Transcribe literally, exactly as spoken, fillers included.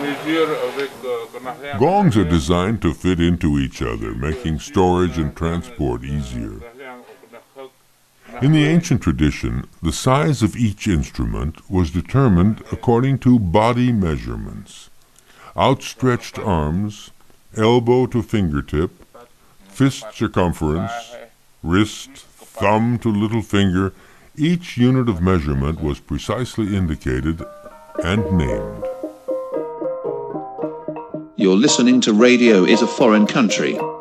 Gongs are designed to fit into each other, making storage and transport easier. In the ancient tradition, the size of each instrument was determined according to body measurements. Outstretched arms, elbow to fingertip, fist circumference, wrist, thumb to little finger, each unit of measurement was precisely indicated and named. You're listening to Radio is a Foreign Country.